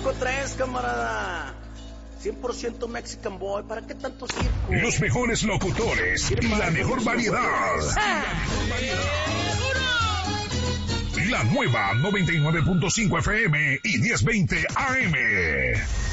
circo traes, camarada. 100% Mexican Boy, ¿para qué tanto circo? Los mejores locutores y la mejor variedad. La nueva 99.5 FM y 1020 AM.